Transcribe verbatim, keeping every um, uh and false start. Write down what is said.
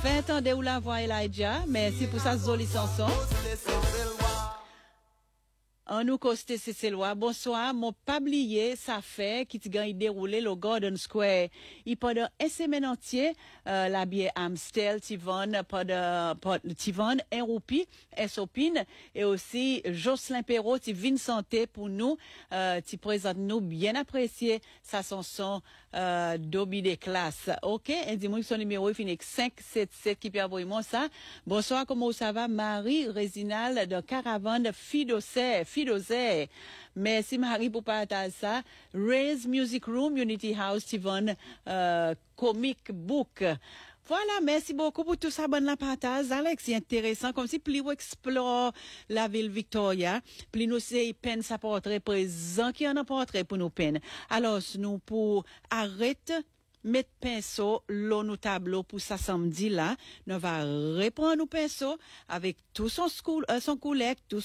Fait entendre ou la voix Elijah, mais c'est pour ça Zoli Sanson. On nous coste c'est loi. Bonsoir, mon pablier, ça fait qui t'gagne déroulé le Gordon Square. Il pendant un semaine entier, euh, la bière Amstel, Tivonne, pendant, Tivonne, Enroupi, Esopine, et aussi Jocelyn Perrault, qui vient santé pour nous, euh, qui présente nous bien apprécié, sa chanson, euh, Dobby des classes. OK? Et dis-moi que son numéro est fini avec cinq sept sept qui peut envoyer moi ça. Bonsoir, comment ça va? Marie Résinal de Caravane Fidocet. Fidosé. Merci Marie pour partager ça. Raise Music Room, Unity House, Tivon, euh, Comic Book. Voilà, merci beaucoup pour tout ça, bonne la partage. Alex, c'est intéressant, comme si plus on explore la ville Victoria, plus nous c'est peine sa portrait présent qui en a portrait pour nous peine. Alors, nous pour arrêter mettre pinceau l'eau nous tableau pour ça samedi là, nous va reprendre nos pinceaux avec tout son school, euh, son collègue, tout